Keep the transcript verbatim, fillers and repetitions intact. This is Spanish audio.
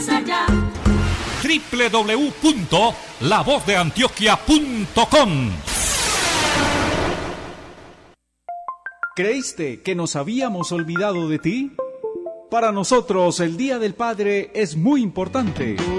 allá. doble u doble u doble u punto la voz de antioquia punto com. ¿Creíste que nos habíamos olvidado de ti? Para nosotros el Día del Padre es muy importante. Tú